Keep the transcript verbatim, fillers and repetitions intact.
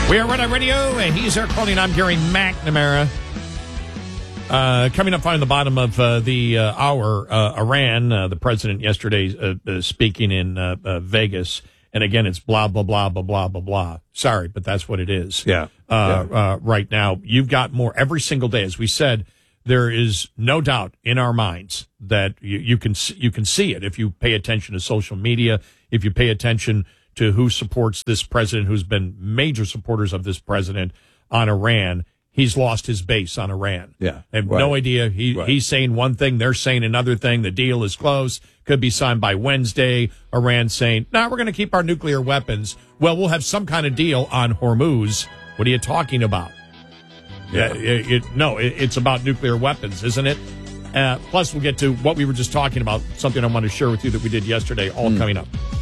We are Red Eye Radio. He's Eric Colleen. I'm Gary McNamara. Uh, coming up on the bottom of uh, the uh, hour, uh, Iran, uh, the president yesterday uh, uh, speaking in uh, uh, Vegas. And again, it's blah, blah, blah, blah, blah, blah, blah. Sorry, but that's what it is. Yeah. Uh, yeah. Uh, right now, you've got more every single day. As we said, there is no doubt in our minds that you, you can you can see it if you pay attention to social media, if you pay attention to who supports this president, who's been major supporters of this president on Iran. He's lost his base on Iran. Yeah, I have right. no idea. He right. He's saying one thing, they're saying another thing. The deal is close. Could be signed by Wednesday. Iran saying, no, nah, we're going to keep our nuclear weapons. Well, we'll have some kind of deal on Hormuz. What are you talking about? Yeah, it, it, no, it, it's about nuclear weapons, isn't it? Uh, plus, we'll get to what we were just talking about, something I want to share with you that we did yesterday, all mm. coming up.